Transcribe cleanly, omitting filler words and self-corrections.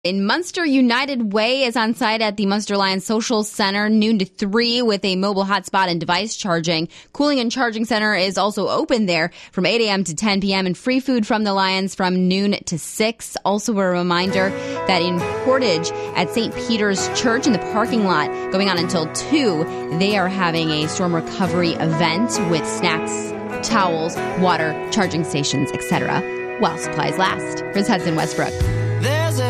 In Munster, United Way is on site at the Munster Lions Social Center noon to 3 with a mobile hotspot and device charging. Cooling and Charging Center is also open there from 8 a.m. to 10 p.m. and free food from the Lions from noon to 6. Also a reminder that in Portage at St. Peter's Church in the parking lot going on until 2, they are having a storm recovery event with snacks, towels, water, charging stations, etc. while supplies last. Here's Hudson Westbrook.